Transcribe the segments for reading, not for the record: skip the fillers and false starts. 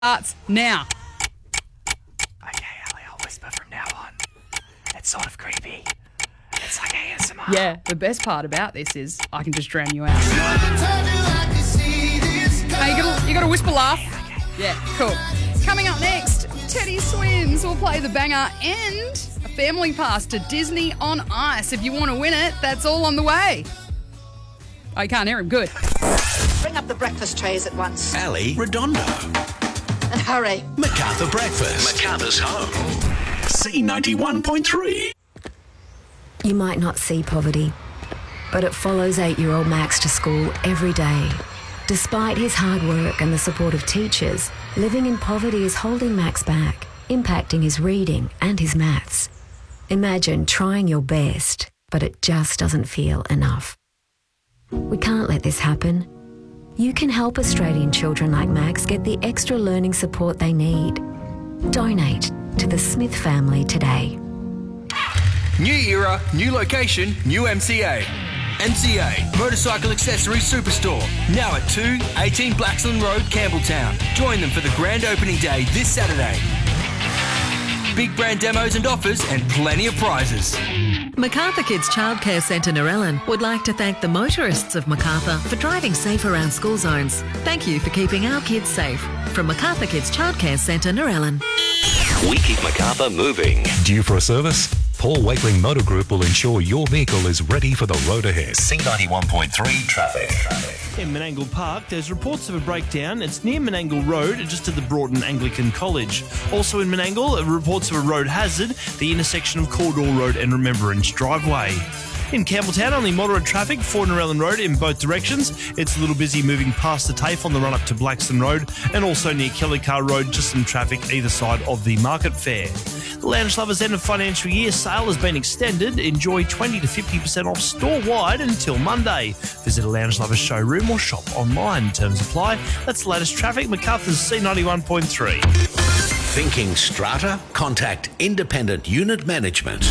starts now. Okay, Ali, I'll whisper from now on. It's sort of creepy. It's like ASMR. Yeah, the best part about this is I can just drown you out. Hey, you got a whisper laugh? Yeah, cool. Coming up next, Teddy Swims will play the banger and a family pass to Disney on Ice. If you want to win it, that's all on the way. Oh, you can't hear him. Good. Bring up the breakfast trays at once. Ali Redondo. And hurry. MacArthur Breakfast. MacArthur's home. C91.3. You might not see poverty, but it follows 8-year-old Max to school every day. Despite his hard work and the support of teachers, living in poverty is holding Max back, impacting his reading and his maths. Imagine trying your best, but it just doesn't feel enough. We can't let this happen. You can help Australian children like Max get the extra learning support they need. Donate to the Smith family today. New era, new location, new MCA. MCA, Motorcycle Accessories Superstore. Now at 218 Blaxland Road, Campbelltown. Join them for the grand opening day this Saturday. Big brand demos and offers and plenty of prizes. MacArthur Kids Childcare Centre Narellan would like to thank the motorists of MacArthur for driving safe around school zones. Thank you for keeping our kids safe. From MacArthur Kids Childcare Centre Narellan. We keep MacArthur moving. Due for a service? Paul Wakeling Motor Group will ensure your vehicle is ready for the road ahead. C91.3 traffic. In Menangle Park, there's reports of a breakdown. It's near Menangle Road, just to the Broughton Anglican College. Also in Menangle, reports of a road hazard, the intersection of Caldwell Road and Remembrance Driveway. In Campbelltown, only moderate traffic for Narellan Road in both directions. It's a little busy moving past the TAFE on the run up to Blaxton Road, and also near Kellycar Road, just some traffic either side of the Market Fair. The Lounge Lovers end of financial year sale has been extended. Enjoy 20 to 50% off store-wide until Monday. Visit a Lounge Lovers showroom or shop online. Terms apply. That's the latest traffic. MacArthur's C91.3. Thinking strata? Contact Independent Unit Management.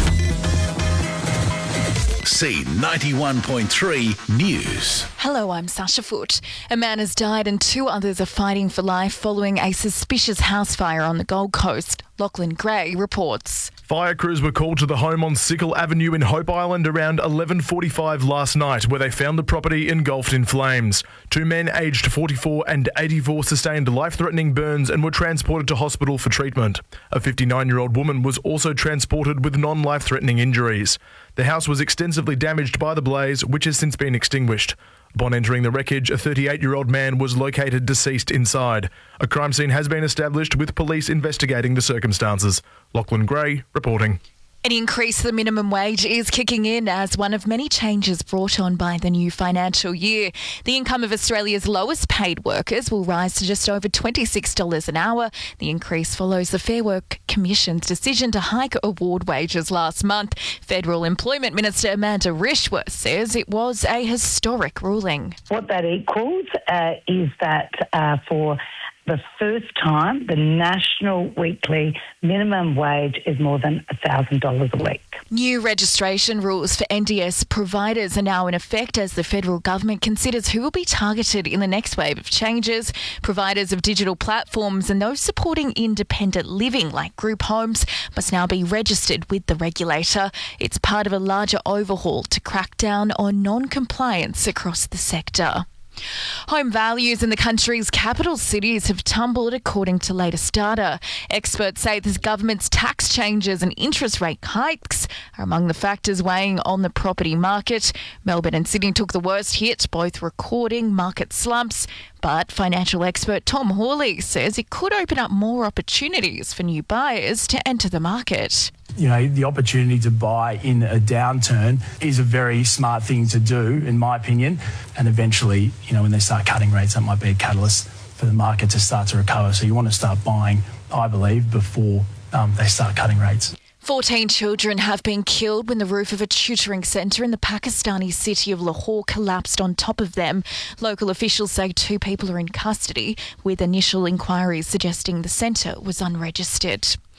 C91.3 News. Hello, I'm Sasha Foote. A man has died and 2 others are fighting for life following a suspicious house fire on the Gold Coast. Lachlan Gray reports. Fire crews were called to the home on Sickle Avenue in Hope Island around 11:45 last night, where they found the property engulfed in flames. 2 men aged 44 and 84 sustained life-threatening burns and were transported to hospital for treatment. A 59-year-old woman was also transported with non-life-threatening injuries. The house was extensively damaged by the blaze, which has since been extinguished. Upon entering the wreckage, a 38-year-old man was located deceased inside. A crime scene has been established with police investigating the circumstances. Lachlan Gray reporting. An increase to the minimum wage is kicking in as one of many changes brought on by the new financial year. The income of Australia's lowest paid workers will rise to just over $26 an hour. The increase follows the Fair Work Commission's decision to hike award wages last month. Federal Employment Minister Amanda Rishworth says it was a historic ruling. What that equals is that for the first time, the national weekly minimum wage is more than $1,000 a week. New registration rules for NDS providers are now in effect as the federal government considers who will be targeted in the next wave of changes. Providers of digital platforms and those supporting independent living like group homes must now be registered with the regulator. It's part of a larger overhaul to crack down on non-compliance across the sector. Home values in the country's capital cities have tumbled according to latest data. Experts say the government's tax changes and interest rate hikes are among the factors weighing on the property market. Melbourne and Sydney took the worst hit, both recording market slumps. But financial expert Tom Hawley says it could open up more opportunities for new buyers to enter the market. You know, the opportunity to buy in a downturn is a very smart thing to do, in my opinion. And eventually, you know, when they start cutting rates, that might be a catalyst for the market to start to recover. So you want to start buying, I believe, before they start cutting rates. 14 children have been killed when the roof of a tutoring centre in the Pakistani city of Lahore collapsed on top of them. Local officials say 2 people are in custody, with initial inquiries suggesting the centre was unregistered.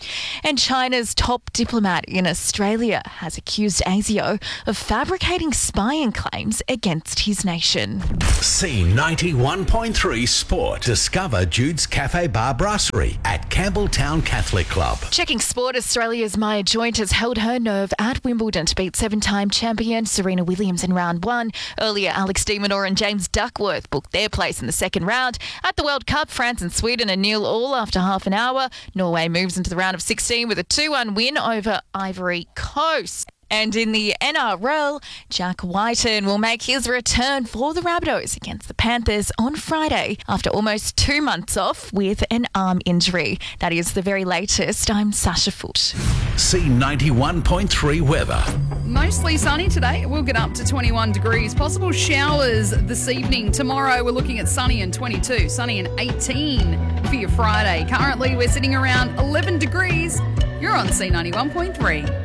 And China's top diplomat in Australia has accused ASIO of fabricating spying claims against his nation. C91.3 Sport. Discover Jude's Cafe Bar Brasserie at Campbelltown Catholic Club. Checking sport, Australia's Maya Joint has held her nerve at Wimbledon to beat 7-time champion Serena Williams in round 1. Earlier, Alex de Minaur and James Duckworth booked their place in the second round. At the World Cup, France and Sweden are 0-0 after half an hour. Norway moves into the round of 16 with a 2-1 win over Ivory Coast. And in the NRL, Jack Whiten will make his return for the Rabbitohs against the Panthers on Friday after almost 2 months off with an arm injury. That is the very latest. I'm Sasha Foote. C91.3 weather. Mostly sunny today. We'll get up to 21 degrees. Possible showers this evening. Tomorrow we're looking at sunny and 22, sunny and 18 for your Friday. Currently we're sitting around 11 degrees. You're on C91.3.